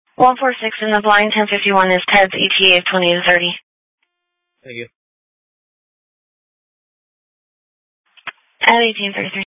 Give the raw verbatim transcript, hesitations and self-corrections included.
one four six in the blind, ten fifty-one is Ted's E T A of twenty to thirty. Thank you. At eighteen thirty-three.